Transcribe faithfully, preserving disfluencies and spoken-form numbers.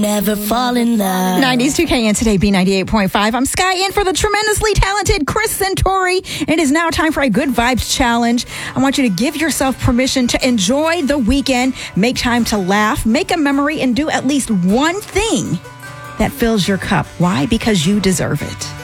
Never fall in love. nineties two K N today, B ninety-eight point five. I'm Sky in for the tremendously talented Chris Centauri. It is now time for a Good Vibes Challenge. I want you to give yourself permission to enjoy the weekend, make time to laugh, make a memory, and do at least one thing that fills your cup. Why? Because you deserve it.